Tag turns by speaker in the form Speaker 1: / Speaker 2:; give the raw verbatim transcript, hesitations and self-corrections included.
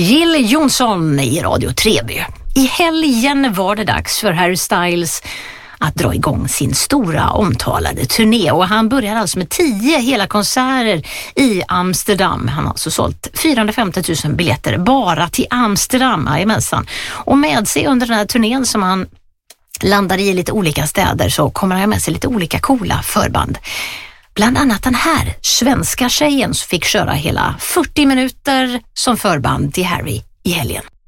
Speaker 1: Jill Johnson i Radio Treby. I helgen var det dags för Harry Styles att dra igång sin stora omtalade turné, och han börjar alltså med tio hela konserter i Amsterdam. Han har alltså sålt fyrahundrafemtio tusen biljetter bara till Amsterdam, jajamensan. Och med sig under den här turnén som han landar i lite olika städer så kommer han med sig lite olika coola förband. Bland annat den här svenska tjejen som fick köra hela fyrtio minuter som förband till Harry i helgen.